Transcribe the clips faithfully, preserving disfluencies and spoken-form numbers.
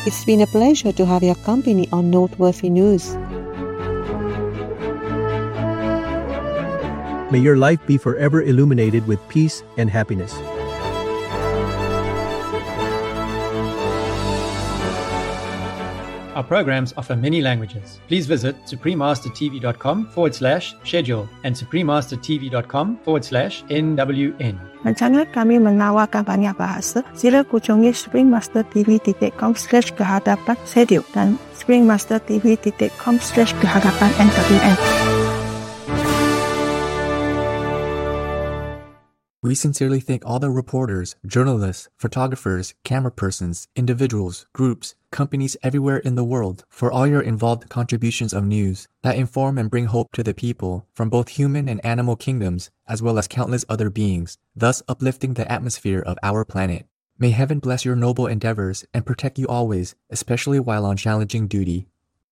It's been a pleasure to have your company on Noteworthy News. May your life be forever illuminated with peace and happiness. Our programs offer many languages. Please visit suprememastertv.com forward slash schedule and suprememastertv.com forward slash NWN. Rencana kami menawarkan banyak bahasa. Sila kunjungi suprememastertv.com slash kehadapan schedule dan suprememastertv.com slash kehadapan N W N. We sincerely thank all the reporters, journalists, photographers, camera persons, individuals, groups, companies everywhere in the world for all your involved contributions of news that inform and bring hope to the people from both human and animal kingdoms, as well as countless other beings, thus uplifting the atmosphere of our planet. May heaven bless your noble endeavors and protect you always, especially while on challenging duty.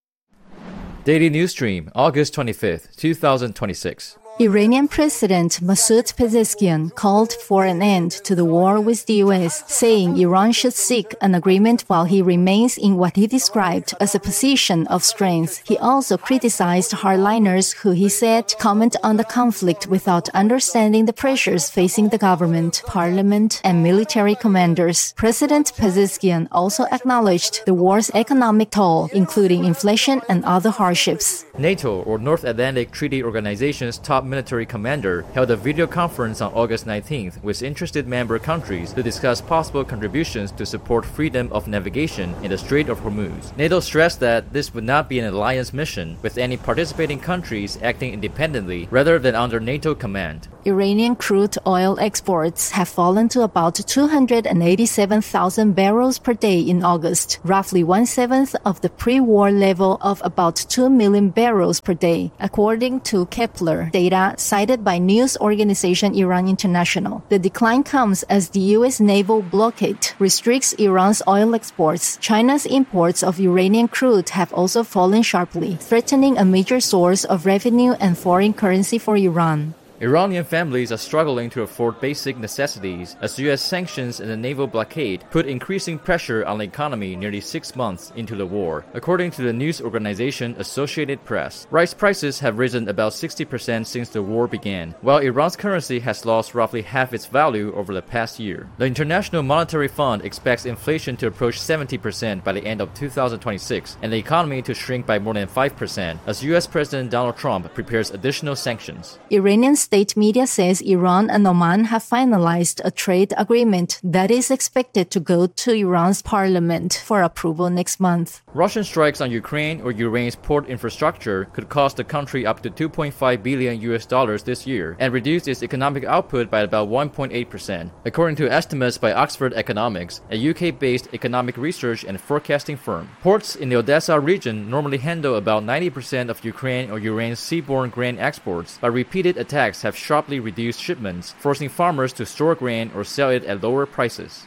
Daily News Stream, August twenty-fifth, twenty twenty-six. Iranian President Masoud Pezeshkian called for an end to the war with the U S, saying Iran should seek an agreement while he remains in what he described as a position of strength. He also criticized hardliners who he said comment on the conflict without understanding the pressures facing the government, parliament, and military commanders. President Pezeshkian also acknowledged the war's economic toll, including inflation and other hardships. NATO, or North Atlantic Treaty Organization's top military commander, held a video conference on August nineteenth with interested member countries to discuss possible contributions to support freedom of navigation in the Strait of Hormuz. NATO stressed that this would not be an alliance mission, with any participating countries acting independently rather than under NATO command. Iranian crude oil exports have fallen to about two hundred eighty-seven thousand barrels per day in August, roughly one-seventh of the pre-war level of about two million barrels per day, according to Kepler data cited by news organization Iran International. The decline comes as the U S naval blockade restricts Iran's oil exports. China's imports of Iranian crude have also fallen sharply, threatening a major source of revenue and foreign currency for Iran. Iranian families are struggling to afford basic necessities as U S sanctions and the naval blockade put increasing pressure on the economy nearly six months into the war, according to the news organization Associated Press. Rice prices have risen about sixty percent since the war began, while Iran's currency has lost roughly half its value over the past year. The International Monetary Fund expects inflation to approach seventy percent by the end of two thousand twenty-six and the economy to shrink by more than five percent as U S President Donald Trump prepares additional sanctions. Iranian state media says Iran and Oman have finalized a trade agreement that is expected to go to Iran's parliament for approval next month. Russian strikes on Ukraine or Ukraine's port infrastructure could cost the country up to two point five billion U S dollars this year and reduce its economic output by about one point eight percent, according to estimates by Oxford Economics, a U K-based economic research and forecasting firm. Ports in the Odessa region normally handle about ninety percent of Ukraine or Ukraine's seaborne grain exports, but repeated attacks have sharply reduced shipments, forcing farmers to store grain or sell it at lower prices.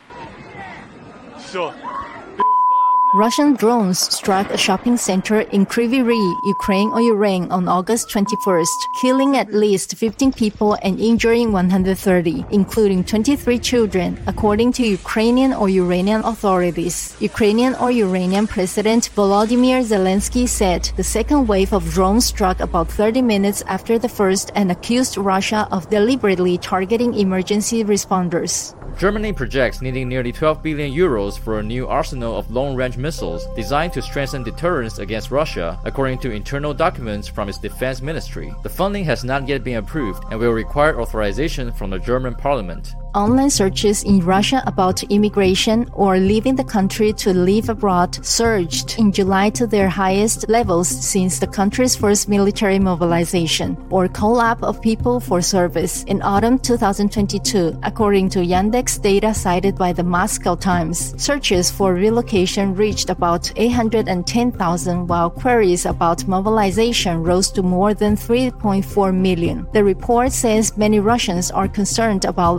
Sure. Russian drones struck a shopping center in Kryvyi Rih, Ukraine or Iran on August twenty-first, killing at least fifteen people and injuring one hundred thirty, including twenty-three children, according to Ukrainian or Iranian authorities. Ukrainian or Iranian President Volodymyr Zelensky said the second wave of drones struck about thirty minutes after the first and accused Russia of deliberately targeting emergency responders. Germany projects needing nearly twelve billion euros for a new arsenal of long-range missiles designed to strengthen deterrence against Russia, according to internal documents from its defense ministry. The funding has not yet been approved and will require authorization from the German parliament. Online searches in Russia about immigration or leaving the country to live abroad surged in July to their highest levels since the country's first military mobilization, or call-up of people for service, in autumn two thousand twenty-two, according to Yandex data cited by the Moscow Times. Searches for relocation reached about eight hundred ten thousand, while queries about mobilization rose to more than three point four million. The report says many Russians are concerned about a possible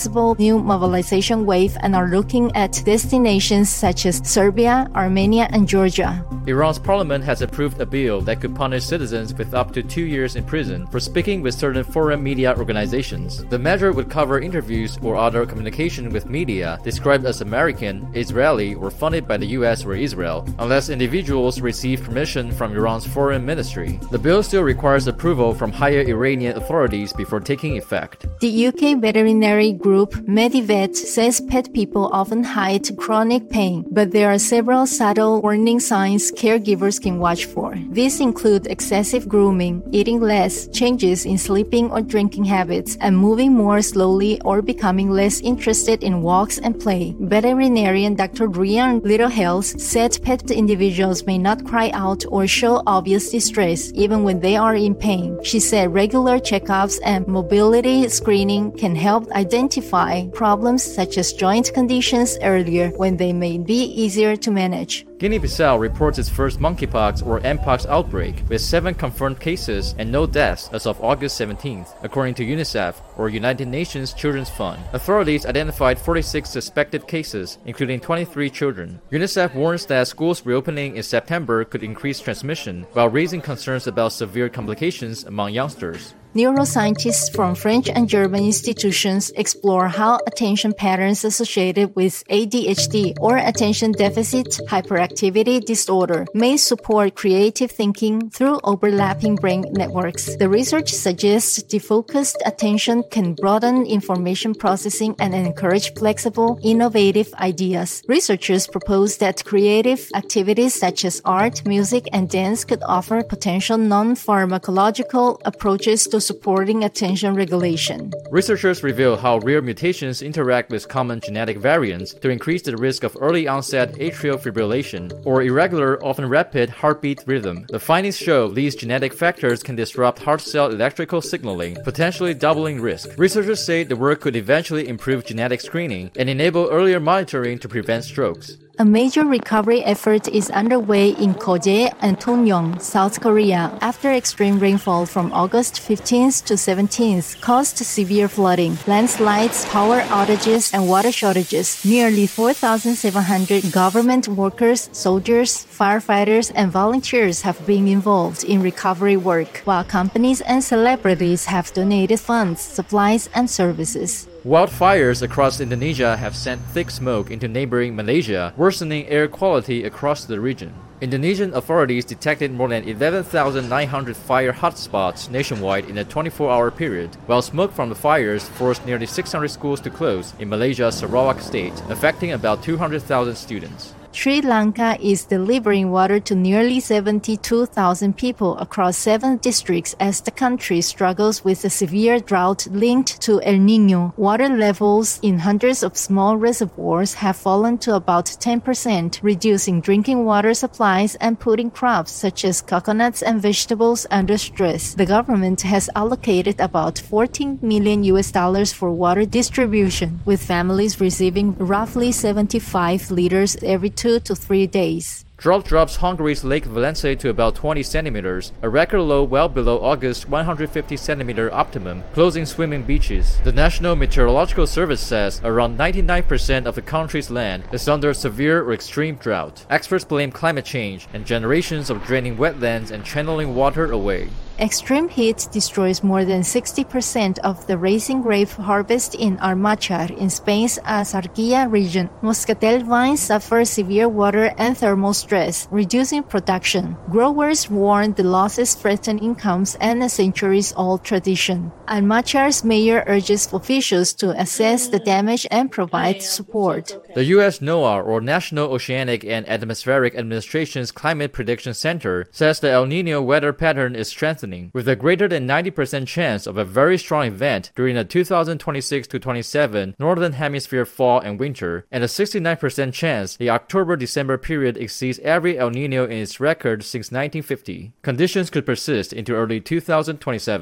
possible new mobilization wave and are looking at destinations such as Serbia, Armenia, and Georgia. Iran's parliament has approved a bill that could punish citizens with up to two years in prison for speaking with certain foreign media organizations. The measure would cover interviews or other communication with media described as American, Israeli, or funded by the U S or Israel, unless individuals receive permission from Iran's foreign ministry. The bill still requires approval from higher Iranian authorities before taking effect. The U K veterinary group Medivet says pet people often hide chronic pain, but there are several subtle warning signs caregivers can watch for. These include excessive grooming, eating less, changes in sleeping or drinking habits, and moving more slowly or becoming less interested in walks and play. Veterinarian Doctor Rian Littlehales said pet individuals may not cry out or show obvious distress even when they are in pain. She said regular checkups and mobility screening can help identify problems such as joint conditions earlier when they may be easier to manage. Guinea-Bissau reports its first monkeypox or mpox outbreak with seven confirmed cases and no deaths as of August seventeenth, according to UNICEF, or United Nations Children's Fund. Authorities identified forty-six suspected cases, including twenty-three children. UNICEF warns that schools reopening in September could increase transmission, while raising concerns about severe complications among youngsters. Neuroscientists from French and German institutions explore how attention patterns associated with A D H D or attention deficit hyperactivity disorder may support creative thinking through overlapping brain networks. The research suggests defocused attention can broaden information processing and encourage flexible, innovative ideas. Researchers propose that creative activities such as art, music, and dance could offer potential non-pharmacological approaches to supporting attention regulation. Researchers reveal how rare mutations interact with common genetic variants to increase the risk of early onset atrial fibrillation or irregular, often rapid heartbeat rhythm. The findings show these genetic factors can disrupt heart cell electrical signaling, potentially doubling risk. Researchers say the work could eventually improve genetic screening and enable earlier monitoring to prevent strokes. A major recovery effort is underway in Koje and Tungyong, South Korea, after extreme rainfall from August fifteenth to seventeenth caused severe flooding, landslides, power outages, and water shortages. Nearly four thousand seven hundred government workers, soldiers, firefighters, and volunteers have been involved in recovery work, while companies and celebrities have donated funds, supplies, and services. Wildfires across Indonesia have sent thick smoke into neighboring Malaysia, worsening air quality across the region. Indonesian authorities detected more than eleven thousand nine hundred fire hotspots nationwide in a twenty-four hour period, while smoke from the fires forced nearly six hundred schools to close in Malaysia's Sarawak state, affecting about two hundred thousand students. Sri Lanka is delivering water to nearly seventy-two thousand people across seven districts as the country struggles with a severe drought linked to El Niño. Water levels in hundreds of small reservoirs have fallen to about ten percent, reducing drinking water supplies and putting crops such as coconuts and vegetables under stress. The government has allocated about fourteen million U S dollars for water distribution, with families receiving roughly seventy-five liters every two to three days. Drought drops Hungary's Lake Valence to about twenty centimeters, a record low well below August's one hundred fifty centimeter optimum, closing swimming beaches. The National Meteorological Service says around ninety-nine percent of the country's land is under severe or extreme drought. Experts blame climate change and generations of draining wetlands and channeling water away. Extreme heat destroys more than sixty percent of the raisin grape harvest in Almachar in Spain's Azarquilla region. Moscatel vines suffer severe water and thermal stress, reducing production. Growers warn the losses threaten incomes and a centuries-old tradition. Almachar's mayor urges officials to assess the damage and provide support. The U S NOAA, or National Oceanic and Atmospheric Administration's Climate Prediction Center, says the El Niño weather pattern is strengthening, with a greater than ninety percent chance of a very strong event during the two thousand twenty-six to twenty-seven Northern Hemisphere fall and winter, and a sixty-nine percent chance the October-December period exceeds every El Niño in its record since nineteen fifty. Conditions could persist into early two thousand twenty-seven.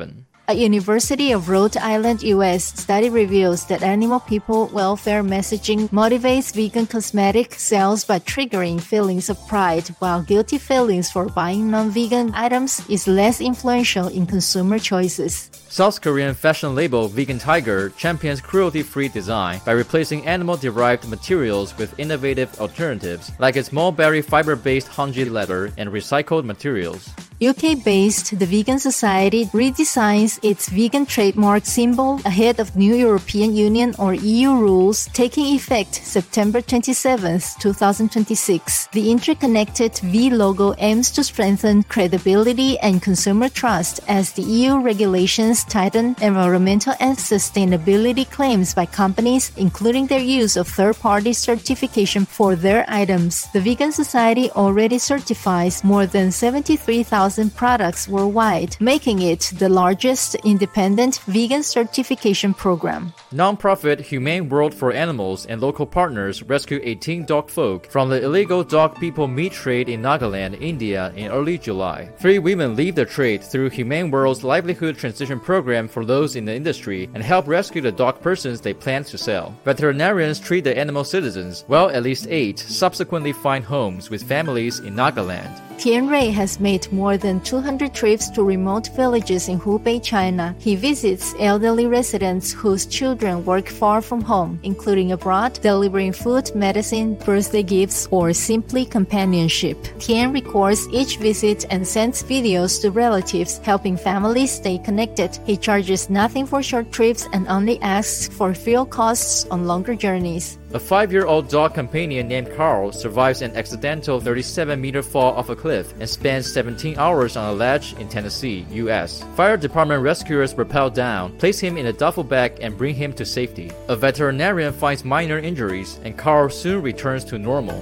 A University of Rhode Island, U S study reveals that animal people welfare messaging motivates vegan cosmetic sales by triggering feelings of pride, while guilty feelings for buying non-vegan items is less influential in consumer choices. South Korean fashion label Vegan Tiger champions cruelty-free design by replacing animal-derived materials with innovative alternatives, like its mulberry fiber-based Hanji leather and recycled materials. U K-based The Vegan Society redesigns its vegan trademark symbol ahead of new European Union or E U rules taking effect September twenty-seventh, twenty twenty-six. The interconnected V logo aims to strengthen credibility and consumer trust as the E U regulations tighten environmental and sustainability claims by companies, including their use of third-party certification for their items. The Vegan Society already certifies more than seventy-three thousand products worldwide, making it the largest independent vegan certification program. Non-profit Humane World for Animals and local partners rescued eighteen dog folk from the illegal dog people meat trade in Nagaland, India in early July. Three women leave the trade through Humane World's livelihood transition program for those in the industry and help rescue the dog persons they plan to sell. Veterinarians treat the animal citizens, while at least eight subsequently find homes with families in Nagaland. Tian Rui has made more than two hundred trips to remote villages in Hubei, China. He visits elderly residents whose children work far from home, including abroad, delivering food, medicine, birthday gifts, or simply companionship. Tian records each visit and sends videos to relatives, helping families stay connected. He charges nothing for short trips and only asks for fuel costs on longer journeys. A five-year-old dog companion named Carl survives an accidental thirty-seven meter fall off a cliff and spends seventeen hours on a ledge in Tennessee, U S. Fire department rescuers rappel down, place him in a duffel bag, and bring him to safety. A veterinarian finds minor injuries, and Carl soon returns to normal.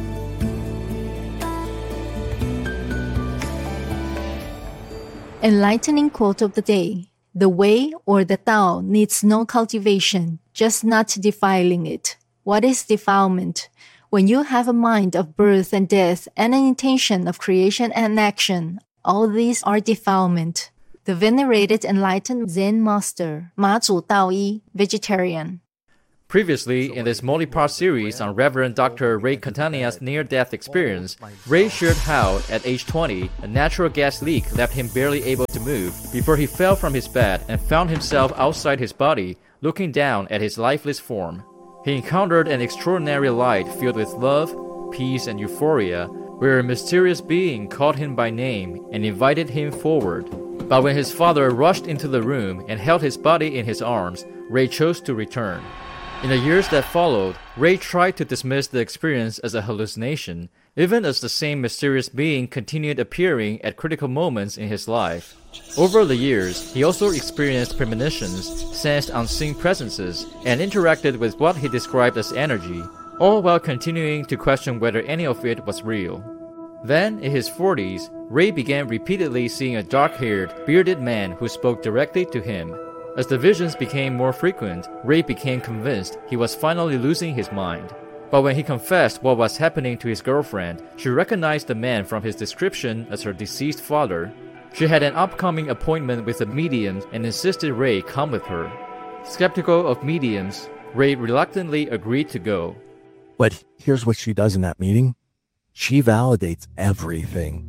Enlightening quote of the day. The way or the Tao needs no cultivation, just not defiling it. What is defilement? When you have a mind of birth and death and an intention of creation and action, all these are defilement. The venerated enlightened Zen master, Ma Zu Daoyi, vegetarian. Previously, in this multi-part series on Reverend Doctor Ray Catania's near-death experience, Ray shared how, at age twenty, a natural gas leak left him barely able to move before he fell from his bed and found himself outside his body, looking down at his lifeless form. He encountered an extraordinary light filled with love, peace, and euphoria, where a mysterious being called him by name and invited him forward. But when his father rushed into the room and held his body in his arms, Ray chose to return. In the years that followed, Ray tried to dismiss the experience as a hallucination, even as the same mysterious being continued appearing at critical moments in his life. Over the years, he also experienced premonitions, sensed unseen presences, and interacted with what he described as energy, all while continuing to question whether any of it was real. Then, in his forties, Ray began repeatedly seeing a dark-haired, bearded man who spoke directly to him. As the visions became more frequent, Ray became convinced he was finally losing his mind. But when he confessed what was happening to his girlfriend, she recognized the man from his description as her deceased father. She had an upcoming appointment with a medium and insisted Ray come with her. Skeptical of mediums, Ray reluctantly agreed to go. But here's what she does in that meeting. She validates everything.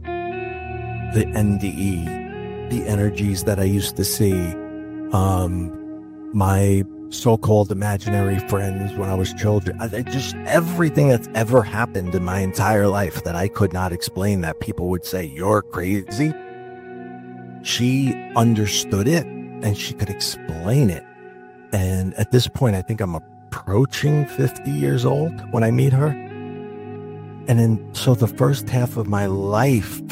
The N D E, the energies that I used to see, um, my so-called imaginary friends when I was children. I, just everything that's ever happened in my entire life that I could not explain, that people would say, you're crazy. She understood it and she could explain it. And at this point, I think I'm approaching fifty years old when I meet her. And then, so the first half of my life,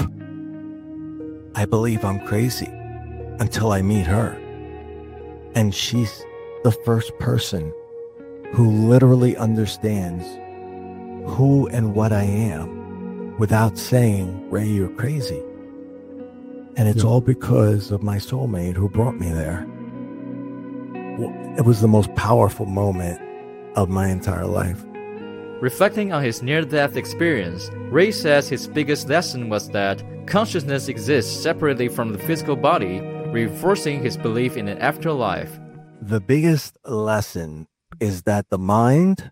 I believe I'm crazy until I meet her. And she's the first person who literally understands who and what I am without saying, Ray, you're crazy. And it's all because of my soulmate who brought me there. It was the most powerful moment of my entire life. Reflecting on his near-death experience, Ray says his biggest lesson was that consciousness exists separately from the physical body, reinforcing his belief in an afterlife. The biggest lesson is that the mind,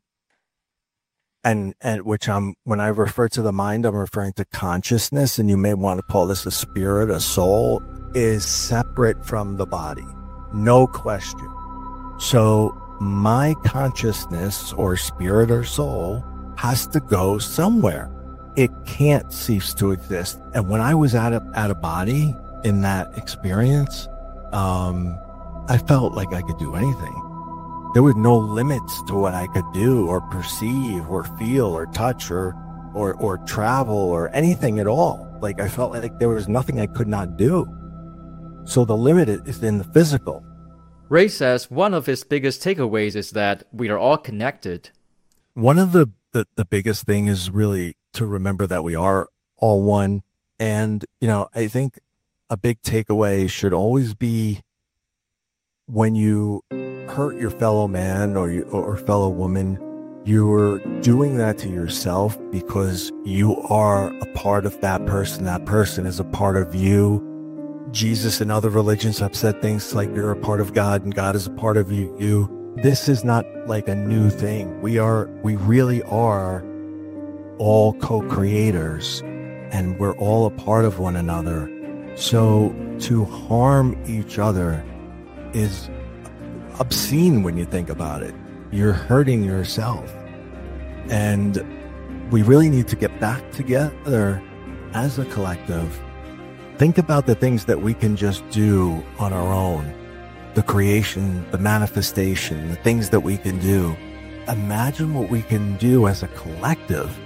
and and which I'm when I refer to the mind, I'm referring to consciousness, and you may want to call this a spirit, a soul, is separate from the body. No question. So my consciousness or spirit or soul has to go somewhere. It can't cease to exist. And when I was out of, out of body in that experience, um, I felt like I could do anything. There was no limits to what I could do or perceive or feel or touch or, or, or travel or anything at all. Like I felt like there was nothing I could not do. So the limit is in the physical. Ray says one of his biggest takeaways is that we are all connected. One of the, the, the biggest thing is really to remember that we are all one. And, you know, I think a big takeaway should always be when you hurt your fellow man or you, or fellow woman, you're doing that to yourself because you are a part of that person. That person is a part of you. Jesus and other religions have said things like you're a part of God and God is a part of you. you. This is not like a new thing. We are, we really are all co-creators and we're all a part of one another. So to harm each other is obscene when you think about it. You're hurting yourself. And we really need to get back together as a collective. Think about the things that we can just do on our own. The creation, the manifestation, the things that we can do. Imagine what we can do as a collective.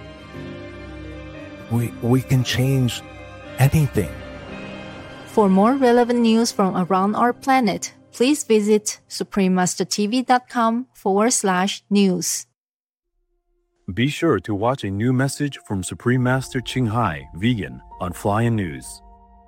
We, we can change anything. For more relevant news from around our planet, please visit suprememastertv.com forward slash news. Be sure to watch a new message from Supreme Master Ching Hai, vegan, on Flying News.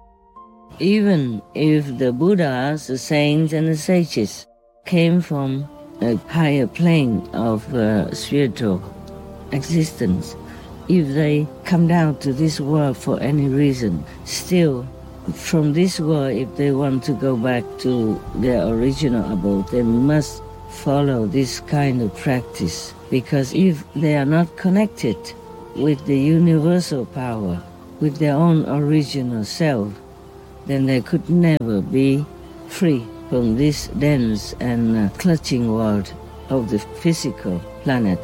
Even if the Buddhas, the saints, and the sages came from a higher plane of uh, spiritual existence, if they come down to this world for any reason, still, from this world, if they want to go back to their original abode, they must follow this kind of practice. Because if they are not connected with the universal power, with their own original self, then they could never be free from this dense and uh, clutching world of the physical planet.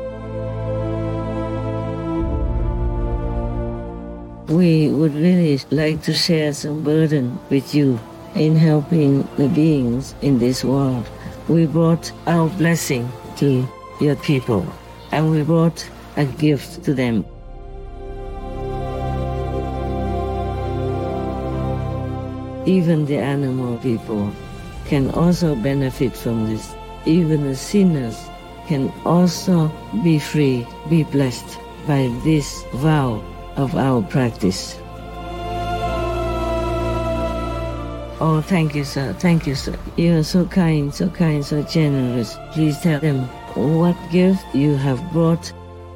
We would really like to share some burden with you in helping the beings in this world. We brought our blessing to your people, and we brought a gift to them. Even the animal people can also benefit from this. Even the sinners can also be free, be blessed by this vow of our practice. Oh, thank you, sir. Thank you, sir. You are so kind, so kind, so generous. Please tell them what gift you have brought.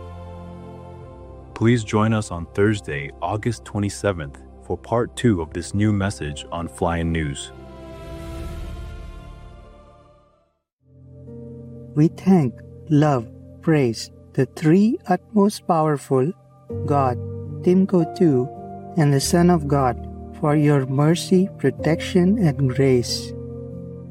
Please join us on Thursday, August twenty-seventh, for part two of this new message on Flying News. We thank, love, praise the three utmost powerful, God, Timko two, and the Son of God, for your mercy, protection, and grace.